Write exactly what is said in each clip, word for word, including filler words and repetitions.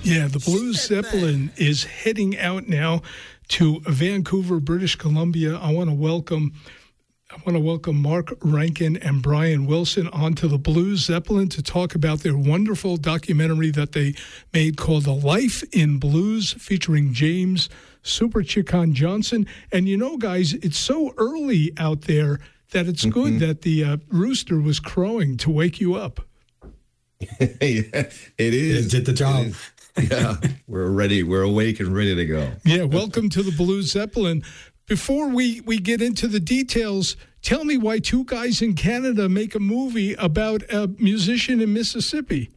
Yeah, the Blues Zeppelin is heading out now to Vancouver, British Columbia. I want to welcome I want to welcome Mark Rankin and Brian Wilson onto the Blues Zeppelin to talk about their wonderful documentary that they made called The Life in Blues, featuring James Super Chicken Johnson. And you know, guys, it's so early out there that it's mm-hmm. good that the uh, rooster was crowing to wake you up. Yeah, it is. It did the job. Yeah, we're ready. We're awake and ready to go. Yeah, welcome to the Blues Zeppelin. Before we, we get into the details, tell me why two guys in Canada make a movie about a musician in Mississippi.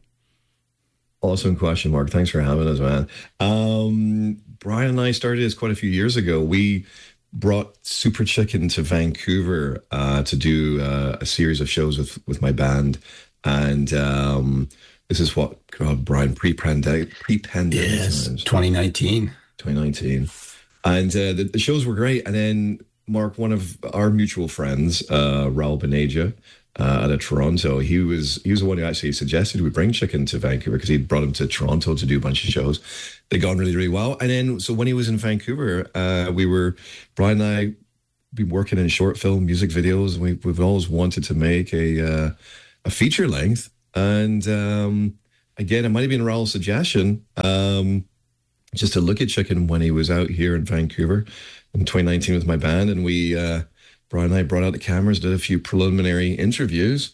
Awesome question, Mark. Thanks for having us, man. Um, Brian and I started this quite a few years ago. We brought Super Chicken to Vancouver uh, to do uh, a series of shows with, with my band. And um, this is what, God, Brian, pre-pandemic. pre-pandemic yes, times. twenty nineteen. twenty nineteen. And uh, the, the shows were great. And then, Mark, one of our mutual friends, uh, Raul Beneja, uh, out of Toronto, he was he was the one who actually suggested we bring Chicken to Vancouver because he brought him to Toronto to do a bunch of shows. They gone really, really well. And then, so when he was in Vancouver, uh, we were, Brian and I, been working in short film music videos. We, we've always wanted to make a... Uh, a feature length, and um, again, it might have been Raul's suggestion, um, just to look at Chicken when he was out here in Vancouver in twenty nineteen with my band, and we, uh, Brian and I brought out the cameras, did a few preliminary interviews,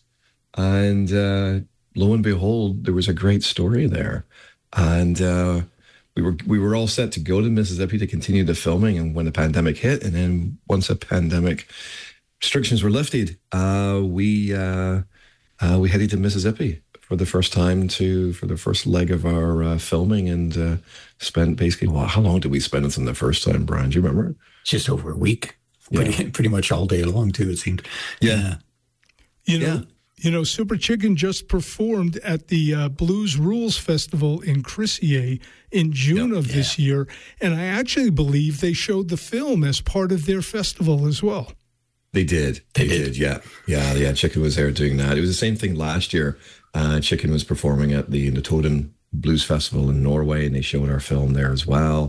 and uh, lo and behold, there was a great story there, and uh, we were we were all set to go to Mississippi to continue the filming, and when the pandemic hit, and then once the pandemic restrictions were lifted, uh, we. Uh, Uh, we headed to Mississippi for the first time to for the first leg of our uh, filming, and uh, spent basically, well, how long did we spend with them the first time, Brian? Do you remember? Just over a week. Yeah. Pretty, pretty much all day long, too, it seemed. Yeah. You know, yeah. you know, Super Chicken just performed at the uh, Blues Rules Festival in Crissier in June yep. of yeah. this year, and I actually believe they showed the film as part of their festival as well. They did. They, they did. did. Yeah. Yeah. Yeah. Chicken was there doing that. It was the same thing last year. Uh, Chicken was performing at the Notodden Blues Festival in Norway, and they showed our film there as well.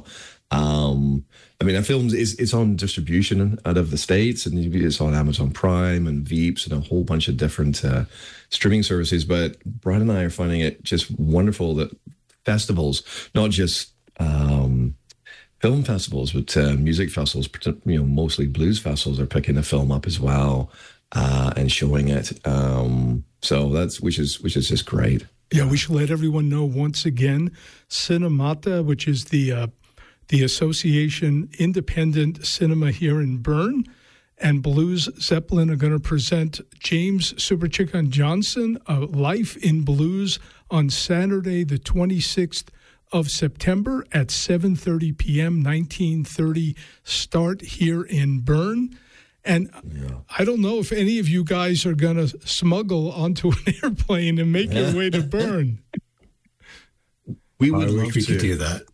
Um, I mean, our film is it's on distribution out of the States, and it's on Amazon Prime and Veeps and a whole bunch of different uh, streaming services. But Brian and I are finding it just wonderful that festivals, not just um, film festivals, but uh, music festivals, you know, mostly blues festivals, are picking the film up as well uh, and showing it. Um, so that's which is which is just great. Yeah, we should let everyone know once again, Cinemata, which is the uh, the Association Independent Cinema here in Bern, and Blues Zeppelin are going to present James Super Chicken Johnson, A Life in Blues, on Saturday, the twenty-sixth of September at seven thirty p.m., nineteen thirty start here in Bern. And yeah. I don't know if any of you guys are going to smuggle onto an airplane and make your way to Bern. We would uh, love we to could do that.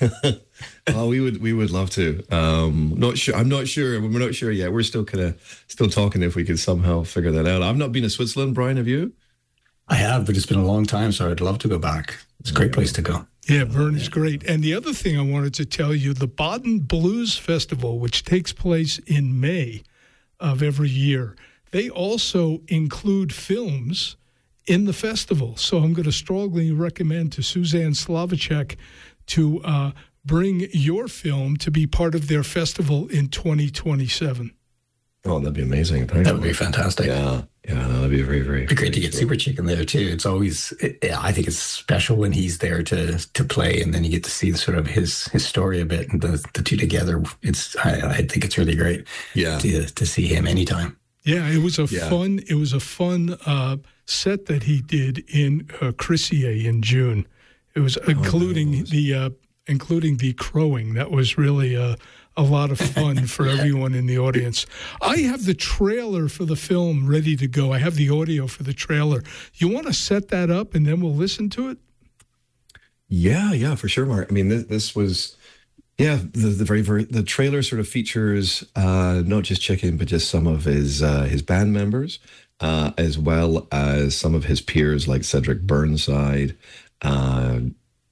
Oh, we would we would love to. Um, not sure. I'm not sure. We're not sure yet. We're still kind of still talking if we could somehow figure that out. I've not been to Switzerland. Brian, have you? I have, but it's been a long time, so I'd love to go back. It's a great place to go. Yeah, Bern is great. And the other thing I wanted to tell you, the Baden Blues Festival, which takes place in May of every year, they also include films in the festival. So I'm going to strongly recommend to Suzanne Slavacek to uh, bring your film to be part of their festival in twenty twenty-seven. Oh, that'd be amazing. Thank that you. would be fantastic. Yeah, yeah, no, that'd be very, very. It'd be great to get Super Chicken there too. It's always, it, I think it's special when he's there to to play, and then you get to see sort of his his story a bit, and the, the two together. It's, I, I think it's really great. Yeah, to to see him anytime. Yeah, it was a yeah. fun. It was a fun uh, set that he did in uh, Crissier in June. It was including oh, was. the uh, including the crowing. That was really a, a lot of fun for yeah. everyone in the audience. I have the trailer for the film ready to go. I have the audio for the trailer. You want to set that up, and then we'll listen to it? Yeah, yeah, for sure, Mark. I mean, this, this was, yeah, the, the very, very, the trailer sort of features uh, not just Chicken, but just some of his uh, his band members, uh, as well as some of his peers like Cedric Burnside, uh,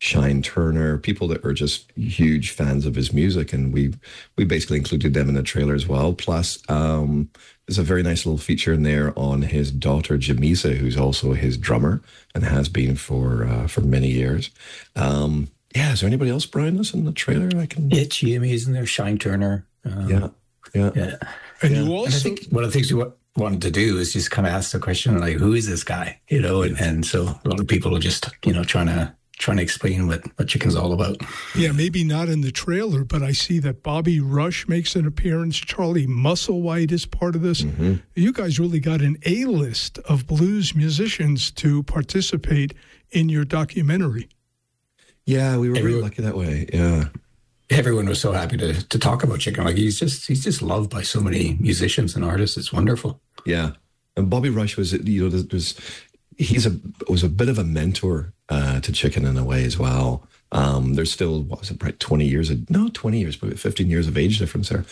Shine Turner, people that are just huge fans of his music, and we we basically included them in the trailer as well. Plus, um, there's a very nice little feature in there on his daughter Jamisa, who's also his drummer and has been for uh, for many years. Um, yeah, is there anybody else, Brian, that's in the trailer? I can. Yeah, Jimmy's in there. Shine Turner. Um, yeah, yeah, yeah. And yeah. you also. And I think one of the things we wanted to do is just kind of ask the question, like, who is this guy? You know, and, and so a lot of people are just, you know, trying to. trying to explain what, what Chicken's all about. Yeah, maybe not in the trailer, but I see that Bobby Rush makes an appearance. Charlie Musselwhite is part of this. Mm-hmm. You guys really got an A-list of blues musicians to participate in your documentary. Yeah, we were Everyone, really lucky that way. Yeah. Everyone was so happy to to talk about Chicken. Like he's just he's just loved by so many musicians and artists. It's wonderful. Yeah. And Bobby Rush was, you know, there's he's a was a bit of a mentor uh, to Chicken in a way as well. Um, there's still, what was it, right, twenty years, of, no, twenty years, but fifteen years of age difference there.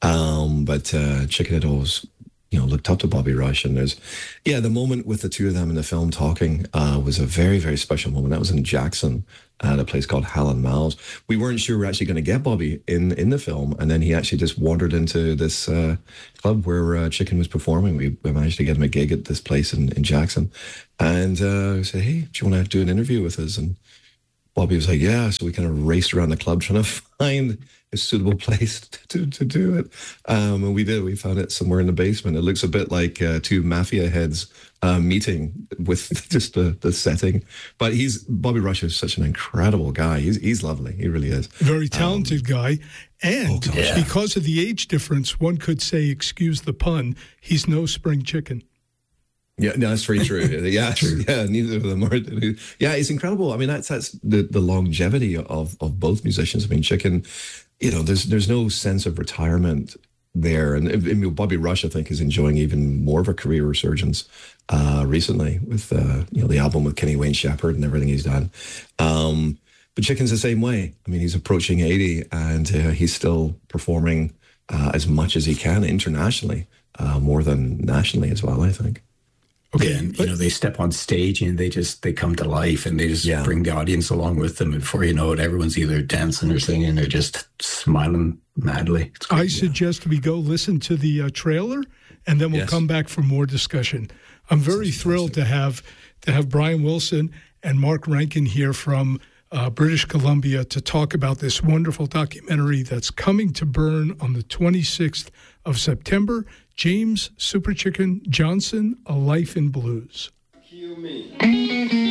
Um, but uh, Chicken had always, you know, looked up to Bobby Rush. And there's, yeah, the moment with the two of them in the film talking uh, was a very, very special moment. That was in Jackson at a place called Hal and Mal's. We weren't sure we were actually going to get Bobby in, in the film. And then he actually just wandered into this uh, club where uh, Chicken was performing. We, we managed to get him a gig at this place in, in Jackson. And uh, we said, hey, do you want to do an interview with us? And Bobby was like, yeah. So we kind of raced around the club trying to find a suitable place to, to do it. Um, and we did. We found it somewhere in the basement. It looks a bit like uh, two mafia heads uh, meeting with just the, the setting. But he's Bobby Rush is such an incredible guy. He's he's lovely. He really is. Very talented um, guy. And oh, yeah. because of the age difference, one could say, excuse the pun, he's no spring chicken. Yeah, no, that's very true. Yeah, true. Yeah, neither of them are. Yeah, it's incredible. I mean, that's that's the, the longevity of, of both musicians. I mean, Chicken, you know, there's there's no sense of retirement there. And, and Bobby Rush, I think, is enjoying even more of a career resurgence uh, recently with, uh, you know, the album with Kenny Wayne Shepherd and everything he's done. Um, but Chicken's the same way. I mean, he's approaching eighty and uh, he's still performing uh, as much as he can internationally, uh, more than nationally as well, I think. Okay, yeah, and you know, they step on stage and they just they come to life and they just yeah. bring the audience along with them. And before you know it, everyone's either dancing or singing or just smiling madly. I yeah. suggest we go listen to the uh, trailer and then we'll yes. come back for more discussion. I'm very That's thrilled to have to have Brian Wilson and Mark Rankin here from uh, British Columbia to talk about this wonderful documentary that's coming to Burn on the twenty-sixth of September. James Super Chicken Johnson, A Life in Blues. Cue me.